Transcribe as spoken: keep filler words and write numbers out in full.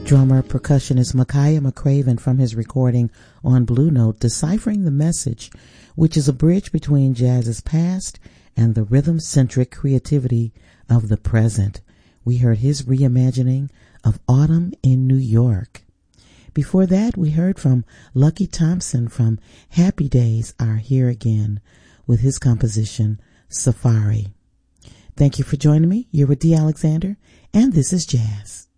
drummer percussionist Micaiah McCraven from his recording on Blue Note, Deciphering the Message, which is a bridge between jazz's past and the rhythm-centric creativity of the present. We heard his reimagining of Autumn in New York. Before that, we heard from Lucky Thompson from Happy Days Are Here Again with his composition, Safari. Thank you for joining me. You're with Dee Alexander, and this is Jazz.